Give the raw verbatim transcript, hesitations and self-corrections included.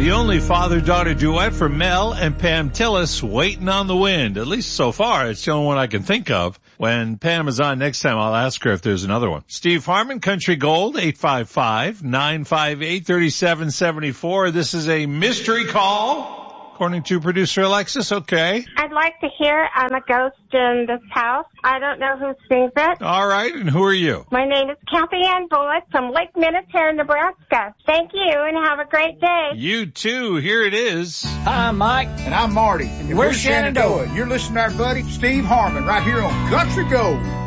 The only father-daughter duet for Mel and Pam Tillis, Waiting on the Wind. At least so far, it's the only one I can think of. When Pam is on next time, I'll ask her if there's another one. Steve Harmon, Country Gold, eight five five, nine five eight, three seven seven four. This is a mystery call, according to producer Alexis. Okay. I'd like to hear I'm a Ghost in This House. I don't know who sings it. All right, and who are you? My name is Kathy Ann Bullock from Lake Minnetonka, Nebraska. Thank you, and have a great day. You too. Here it is. Hi, I'm Mike. And I'm Marty. And we're Shenandoah. You're listening to our buddy Steve Harmon right here on Country Gold.